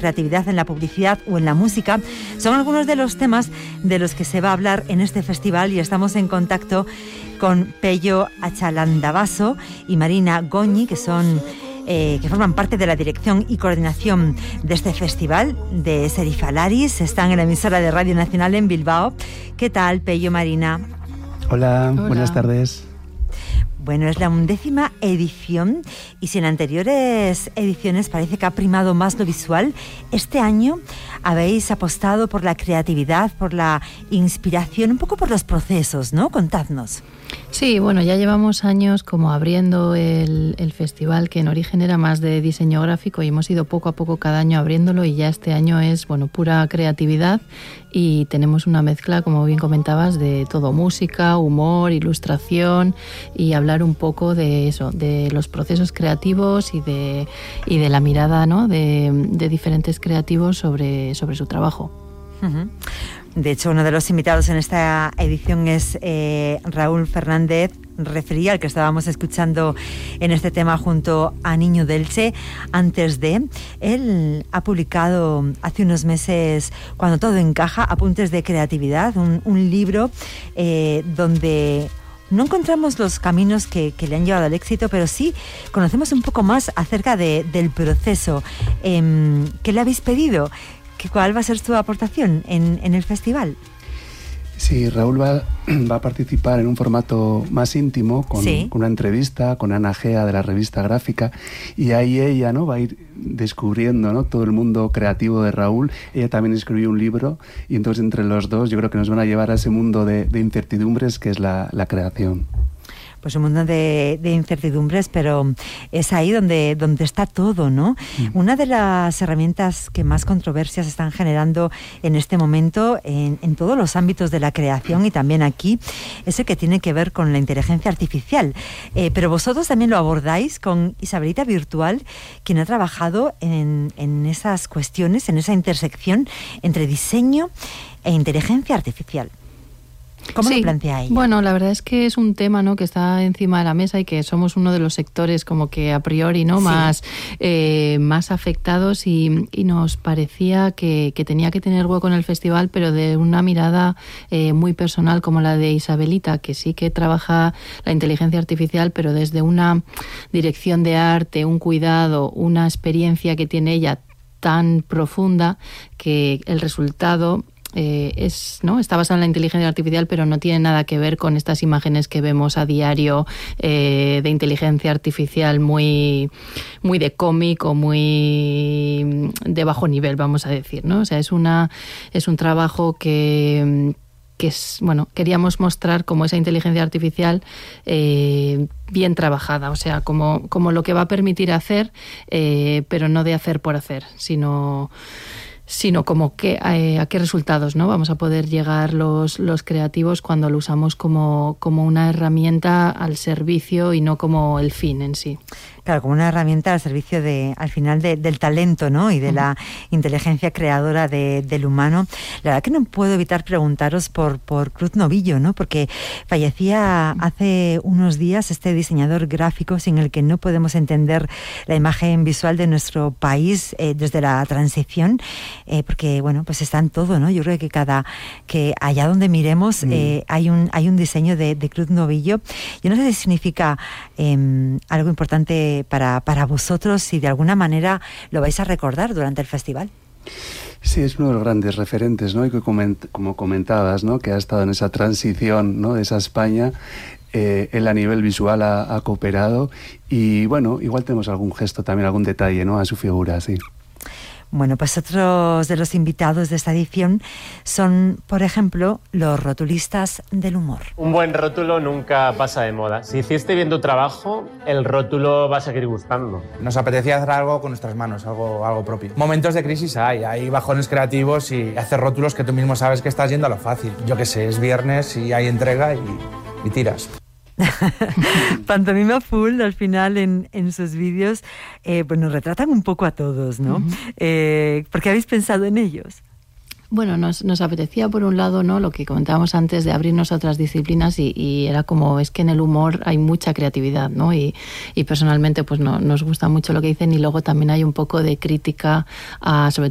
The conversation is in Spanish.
creatividad en la publicidad o en la música son algunos de los temas de los que se va a hablar en este festival, y estamos en contacto con Pello Achalandabaso y Marina Goñi, que forman parte de la dirección y coordinación de este festival de Serifalaris. Están en la emisora de Radio Nacional en Bilbao. ¿Qué tal, Pello, Marina? Hola, buenas tardes. Bueno, es la 11ª edición, y si en anteriores ediciones parece que ha primado más lo visual, este año habéis apostado por la creatividad, por la inspiración, un poco por los procesos, ¿no? Contadnos. Sí, bueno, ya llevamos años como abriendo el festival, que en origen era más de diseño gráfico, y hemos ido poco a poco cada año abriéndolo, y ya este año es, bueno, pura creatividad, y tenemos una mezcla, como bien comentabas, de todo: música, humor, ilustración, y hablar un poco de eso, de los procesos creativos y de la mirada, ¿no?, de diferentes creativos sobre su trabajo. Uh-huh. De hecho, uno de los invitados en esta edición es Raúl Fernández Refería, al que estábamos escuchando en este tema junto a Niño Delche. Él ha publicado hace unos meses, Cuando todo encaja, Apuntes de creatividad, un libro donde no encontramos los caminos que le han llevado al éxito, pero sí conocemos un poco más acerca del proceso. ¿Qué le habéis pedido? ¿Cuál va a ser tu aportación en el festival? Sí, Raúl va a participar en un formato más íntimo, con una entrevista con Ana Gea de la revista Gráfica, y ahí ella, ¿no?, va a ir descubriendo, ¿no?, todo el mundo creativo de Raúl. Ella también escribió un libro, y entonces entre los dos yo creo que nos van a llevar a ese mundo de incertidumbres que es la creación. Pues un mundo de incertidumbres, pero es ahí donde está todo, ¿no? Una de las herramientas que más controversias están generando en este momento en todos los ámbitos de la creación, y también aquí, es el que tiene que ver con la inteligencia artificial. Pero vosotros también lo abordáis con Isabelita Virtual, quien ha trabajado en esas cuestiones, en esa intersección entre diseño e inteligencia artificial. ¿Cómo lo plantea ella? Bueno, la verdad es que es un tema, ¿no?, que está encima de la mesa, y que somos uno de los sectores como que a priori, ¿no?, más afectados, y nos parecía que tenía que tener hueco en el festival, pero de una mirada muy personal, como la de Isabelita, que sí que trabaja la inteligencia artificial, pero desde una dirección de arte, un cuidado, una experiencia que tiene ella tan profunda, que el resultado está basado en la inteligencia artificial, pero no tiene nada que ver con estas imágenes que vemos a diario de inteligencia artificial muy, muy de cómic o muy de bajo nivel, vamos a decir, ¿no? O sea, es un trabajo que es, bueno, queríamos mostrar como esa inteligencia artificial bien trabajada, o sea, como lo que va a permitir hacer, pero no de hacer por hacer, sino como a qué resultados, ¿no?, vamos a poder llegar los creativos cuando lo usamos como una herramienta al servicio, y no como el fin en sí. Claro, como una herramienta al servicio al final del talento, ¿no?, y de la inteligencia creadora del humano. La verdad que no puedo evitar preguntaros por Cruz Novillo, ¿no?, porque fallecía hace unos días este diseñador gráfico sin el que no podemos entender la imagen visual de nuestro país desde la transición, porque, bueno, pues está en todo, ¿no? Yo creo que allá donde miremos hay un diseño de Cruz Novillo. Yo no sé si significa algo importante para vosotros, si de alguna manera lo vais a recordar durante el festival. Sí, es uno de los grandes referentes, ¿no? Y que como comentabas, ¿no?, que ha estado en esa transición, ¿no?, de esa España. Él a nivel visual ha cooperado, y bueno, igual tenemos algún gesto también, algún detalle, ¿no?, a su figura, sí. Bueno, pues otros de los invitados de esta edición son, por ejemplo, los rotulistas del humor. Un buen rótulo nunca pasa de moda. Si hiciste bien tu trabajo, el rótulo va a seguir gustando. Nos apetecía hacer algo con nuestras manos, algo propio. Momentos de crisis hay bajones creativos, y hacer rótulos que tú mismo sabes que estás yendo a lo fácil. Yo qué sé, es viernes y hay entrega y tiras. Pantomima Full, al final, en sus vídeos, pues nos retratan un poco a todos, ¿no? ¿Por qué habéis pensado en ellos? Bueno, nos apetecía, por un lado, ¿no?, lo que comentábamos antes, de abrirnos a otras disciplinas, y era como, es que en el humor hay mucha creatividad, ¿no? Y personalmente pues nos gusta mucho lo que dicen, y luego también hay un poco de crítica sobre